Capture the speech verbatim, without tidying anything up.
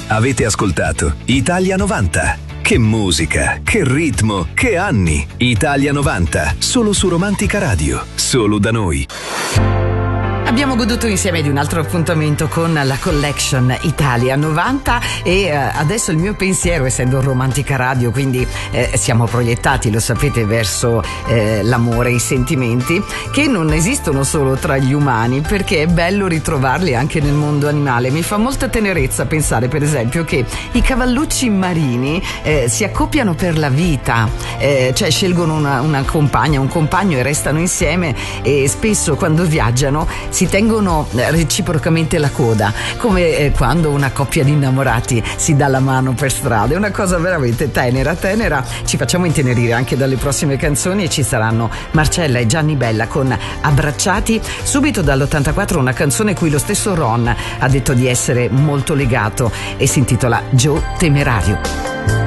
Avete ascoltato Italia novanta. Che musica, che ritmo, che anni. Italia novanta, solo su Romantica Radio, solo da noi. Abbiamo goduto insieme di un altro appuntamento con la Collection Italia novanta e eh, adesso il mio pensiero, essendo Romantica Radio, quindi eh, siamo proiettati, lo sapete, verso eh, l'amore e i sentimenti che non esistono solo tra gli umani, perché è bello ritrovarli anche nel mondo animale. Mi fa molta tenerezza pensare, per esempio, che i cavallucci marini eh, si accoppiano per la vita, eh, cioè scelgono una, una compagna, un compagno e restano insieme, e spesso quando viaggiano si tengono reciprocamente la coda, come eh, quando una coppia di innamorati si dà la mano per strada. È una cosa veramente tenera, tenera. Ci facciamo intenerire anche dalle prossime canzoni e ci saranno Marcella e Gianni Bella con Abbracciati. Subito dall'ottantaquattro una canzone cui lo stesso Ron ha detto di essere molto legato e si intitola Joe Temerario.